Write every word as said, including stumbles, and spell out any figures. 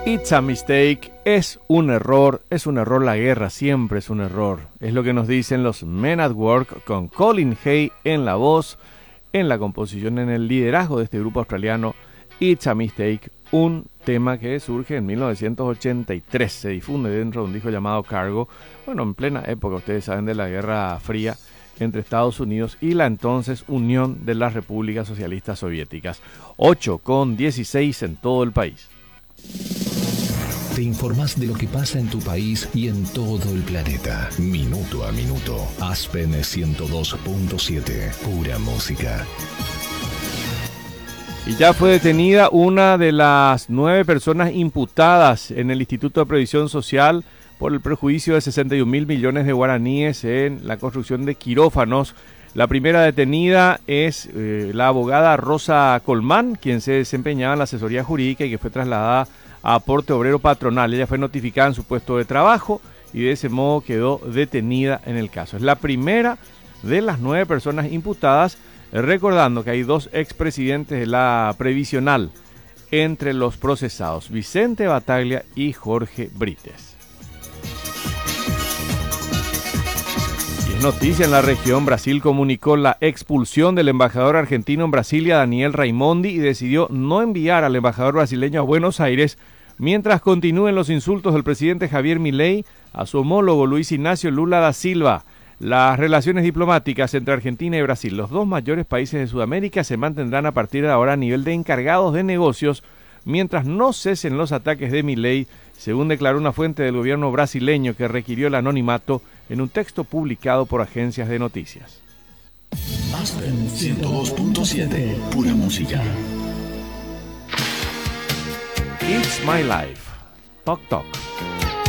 It's a mistake, es un error, es un error la guerra, siempre es un error. Es lo que nos dicen los Men at Work con Colin Hay en la voz, en la composición, en el liderazgo de este grupo australiano. It's a mistake, un tema que surge en mil novecientos ochenta y tres, se difunde dentro de un disco llamado Cargo, bueno, en plena época, ustedes saben, de la Guerra Fría entre Estados Unidos y la entonces Unión de las Repúblicas Socialistas Soviéticas. ocho con dieciséis en todo el país. Te informás de lo que pasa en tu país y en todo el planeta. Minuto a minuto. Aspen ciento dos punto siete. Pura música. Y ya fue detenida una de las nueve personas imputadas en el Instituto de Previsión Social por el perjuicio de sesenta y un mil millones de guaraníes en la construcción de quirófanos. La primera detenida es eh, la abogada Rosa Colmán, quien se desempeñaba en la asesoría jurídica y que fue trasladada a Aporte Obrero Patronal. Ella fue notificada en su puesto de trabajo y de ese modo quedó detenida en el caso. Es la primera de las nueve personas imputadas, recordando que hay dos expresidentes de la Previsional entre los procesados, Vicente Bataglia y Jorge Brites. Y es noticia en la región, Brasil comunicó la expulsión del embajador argentino en Brasilia, Daniel Raimondi, y decidió no enviar al embajador brasileño a Buenos Aires mientras continúen los insultos del presidente Javier Milei a su homólogo Luis Ignacio Lula da Silva. Las relaciones diplomáticas entre Argentina y Brasil, los dos mayores países de Sudamérica, se mantendrán a partir de ahora a nivel de encargados de negocios mientras no cesen los ataques de Milei, según declaró una fuente del gobierno brasileño que requirió el anonimato en un texto publicado por agencias de noticias. Aspen ciento dos punto siete. Pura música. It's My Life. Toc Toc.